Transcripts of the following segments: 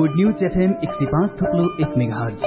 Good news FM 105.1 megahertz.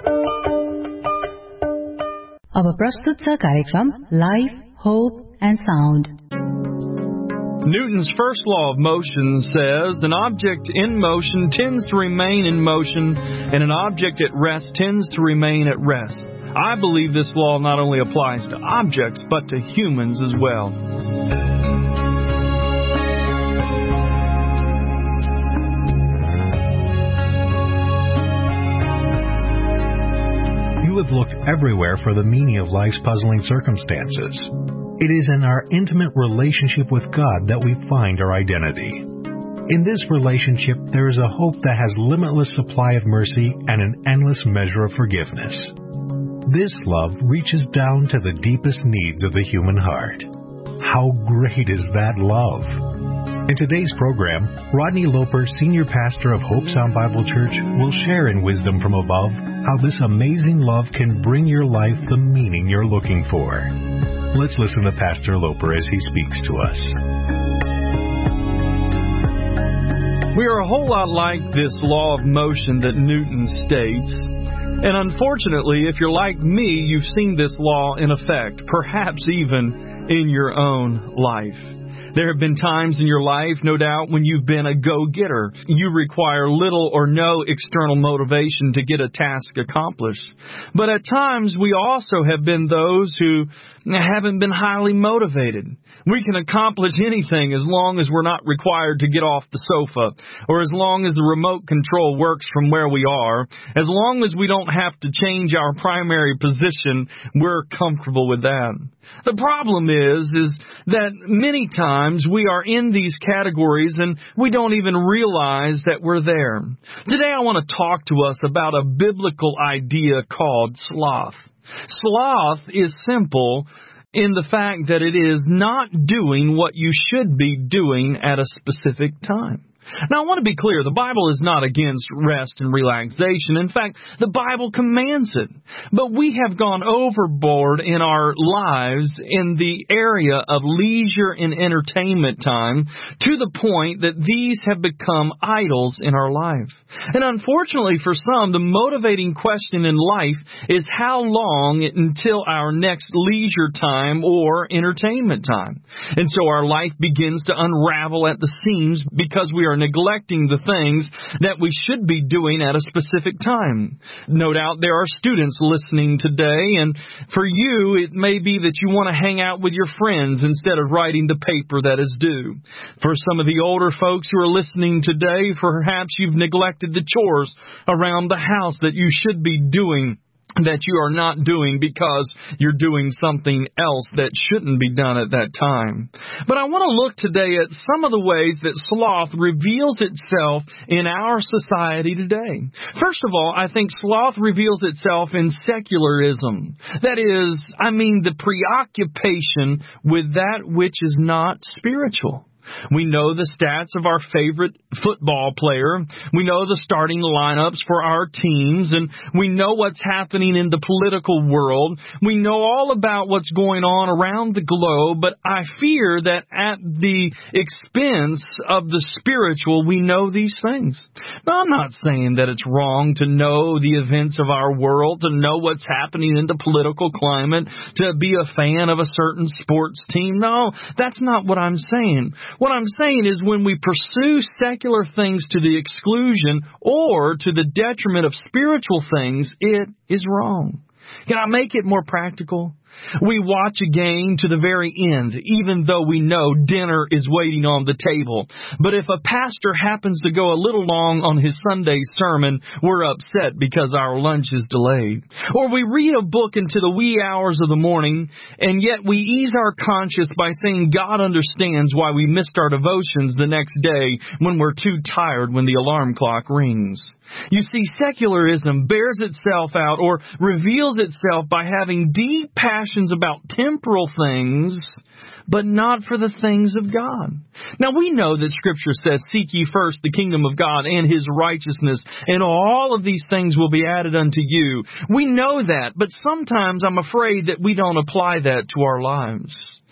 अब प्रस्तुत छ कार्यक्रम life, hope end sound. Newton's first law of motion says an object in motion tends to remain in motion, and an object at rest tends to remain at rest. I believe this law not only applies to objects, but to humans as well. You have looked everywhere for the meaning of life's puzzling circumstances. It is in our intimate relationship with God that we find our identity. In this relationship, there is a hope that has limitless supply of mercy and an endless measure of forgiveness. This love reaches down to the deepest needs of the human heart. How great is that love? In today's program, Rodney Loper, Senior Pastor of Hope Sound Bible Church, will share in Wisdom from Above how this amazing love can bring your life the meaning you're looking for. Let's listen to Pastor Loper as he speaks to us. We are a whole lot like this law of motion that Newton states. And unfortunately, if you're like me, you've seen this law in effect, perhaps even in your own life. There have been times in your life, no doubt, when you've been a go-getter. You require little or no external motivation to get a task accomplished. But at times, we also have been those who haven't been highly motivated. We can accomplish anything as long as we're not required to get off the sofa, or as long as the remote control works from where we are. As long as we don't have to change our primary position, we're comfortable with that. The problem is that many times we are in these categories and we don't even realize that we're there. Today I want to talk to us about a biblical idea called sloth. Sloth is simple in the fact that it is not doing what you should be doing at a specific time. Now, I want to be clear, the Bible is not against rest and relaxation. In fact, the Bible commands it. But we have gone overboard in our lives in the area of leisure and entertainment time to the point that these have become idols in our life. And unfortunately for some, the motivating question in life is how long until our next leisure time or entertainment time. And so our life begins to unravel at the seams because we are neglecting the things that we should be doing at a specific time. No doubt there are students listening today, and for you, it may be that you want to hang out with your friends instead of writing the paper that is due. For some of the older folks who are listening today, perhaps you've neglected the chores around the house that you should be doing, that you are not doing because you're doing something else that shouldn't be done at that time. But I want to look today at some of the ways that sloth reveals itself in our society today. First of all, I think sloth reveals itself in secularism. That is, the preoccupation with that which is not spiritual. We know the stats of our favorite football player. We know the starting lineups for our teams, and we know what's happening in the political world. We know all about what's going on around the globe, but I fear that at the expense of the spiritual, we know these things. Now, I'm not saying that it's wrong to know the events of our world, to know what's happening in the political climate, to be a fan of a certain sports team. No, that's not what I'm saying. What I'm saying is when we pursue secular things to the exclusion or to the detriment of spiritual things, it is wrong. Can I make it more practical? We watch a game to the very end, even though we know dinner is waiting on the table. But if a pastor happens to go a little long on his Sunday sermon, we're upset because our lunch is delayed. Or we read a book into the wee hours of the morning, and yet we ease our conscience by saying God understands why we missed our devotions the next day when we're too tired when the alarm clock rings. You see, secularism bears itself out or reveals itself by having deep passions about temporal things, but not for the things of God. Now, we know that Scripture says, seek ye first the kingdom of God and His righteousness, and all of these things will be added unto you. We know that, but sometimes I'm afraid that we don't apply that to our lives.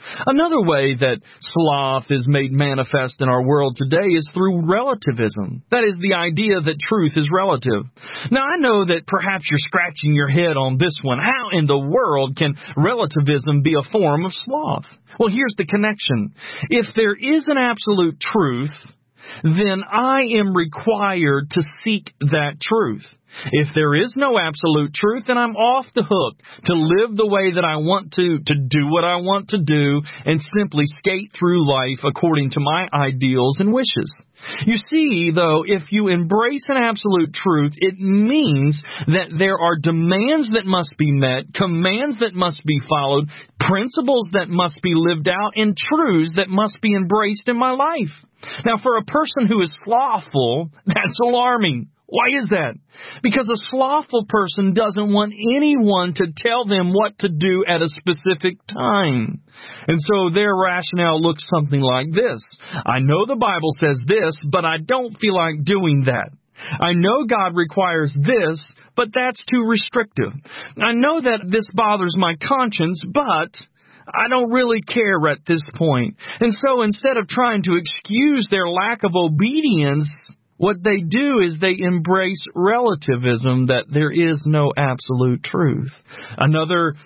Another way that sloth is made manifest in our world today is through relativism. That is the idea that truth is relative. Now, I know that perhaps you're scratching your head on this one. How in the world can relativism be a form of sloth? Well, here's the connection. If there is an absolute truth, then I am required to seek that truth. If there is no absolute truth, then I'm off the hook to live the way that I want to do what I want to do, and simply skate through life according to my ideals and wishes. You see, though, if you embrace an absolute truth, it means that there are demands that must be met, commands that must be followed, principles that must be lived out, and truths that must be embraced in my life. Now, for a person who is slothful, that's alarming. Why is that? Because a slothful person doesn't want anyone to tell them what to do at a specific time. And so their rationale looks something like this. I know the Bible says this, but I don't feel like doing that. I know God requires this, but that's too restrictive. I know that this bothers my conscience, but I don't really care at this point. And so instead of trying to excuse their lack of obedience, what they do is they embrace relativism, that there is no absolute truth. Another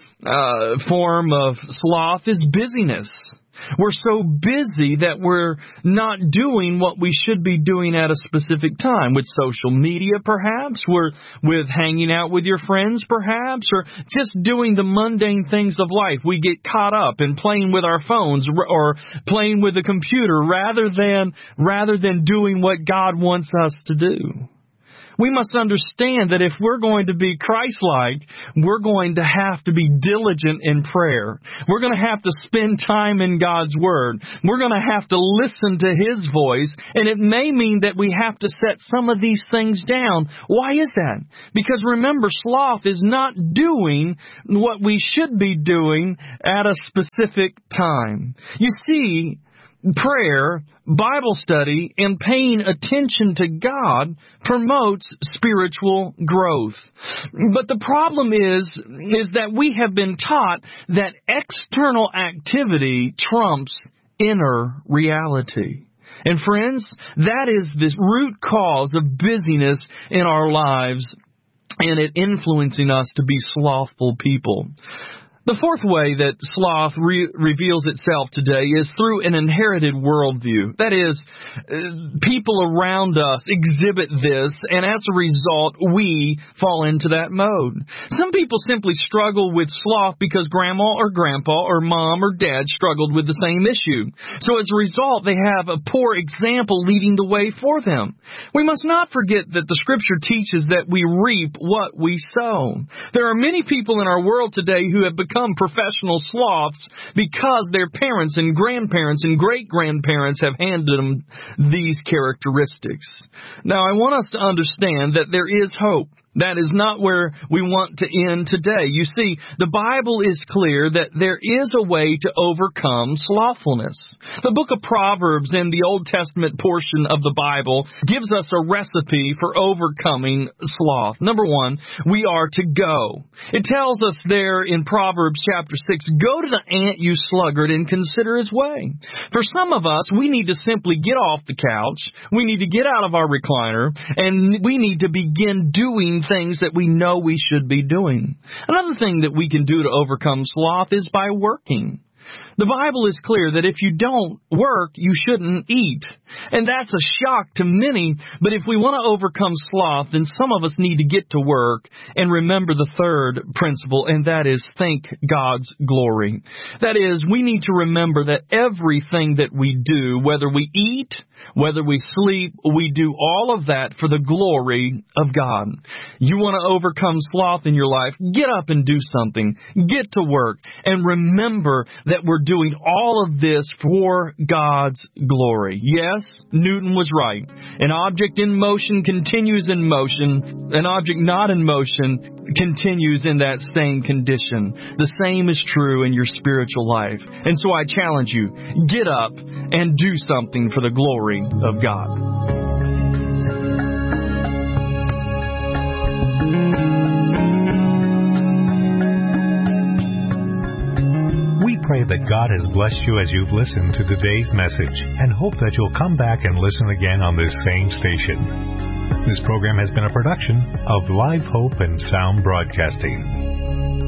form of sloth is busyness. We're so busy that we're not doing what we should be doing at a specific time. With social media, perhaps. With hanging out with your friends, perhaps. Or just doing the mundane things of life. We get caught up in playing with our phones or playing with the computer rather than doing what God wants us to do. We must understand that if we're going to be Christ-like, we're going to have to be diligent in prayer. We're going to have to spend time in God's Word. We're going to have to listen to His voice, and it may mean that we have to set some of these things down. Why is that? Because remember, sloth is not doing what we should be doing at a specific time. You see, prayer, Bible study, and paying attention to God promotes spiritual growth. But the problem is that we have been taught that external activity trumps inner reality. And friends, that is the root cause of busyness in our lives, and it influencing us to be slothful people. The fourth way that sloth reveals itself today is through an inherited worldview. That is, people around us exhibit this, and as a result, we fall into that mode. Some people simply struggle with sloth because grandma or grandpa or mom or dad struggled with the same issue. So as a result, they have a poor example leading the way for them. We must not forget that the Scripture teaches that we reap what we sow. There are many people in our world today who have become professional sloths because their parents and grandparents and great-grandparents have handed them these characteristics. Now, I want us to understand that there is hope. That is not where we want to end today. You see, the Bible is clear that there is a way to overcome slothfulness. The book of Proverbs in the Old Testament portion of the Bible gives us a recipe for overcoming sloth. Number one, we are to go. It tells us there in Proverbs chapter 6, go to the ant, you sluggard, and consider his way. For some of us, we need to simply get off the couch, we need to get out of our recliner, and we need to begin doing things that we know we should be doing. Another thing that we can do to overcome sloth is by working. The Bible is clear that if you don't work, you shouldn't eat. And that's a shock to many, but if we want to overcome sloth, then some of us need to get to work and remember the third principle, and that is think God's glory. That is, we need to remember that everything that we do, whether we eat, whether we sleep, we do all of that for the glory of God. You want to overcome sloth in your life, get up and do something. Get to work. And remember that we're doing all of this for God's glory. Yes, Newton was right. An object in motion continues in motion. An object not in motion continues in that same condition. The same is true in your spiritual life. And so I challenge you, get up and do something for the glory of God. We pray pray that God has blessed you as you've listened to today's message and hope that you'll come back and listen again on this same station. This program has been a production of Live Hope and Sound Broadcasting.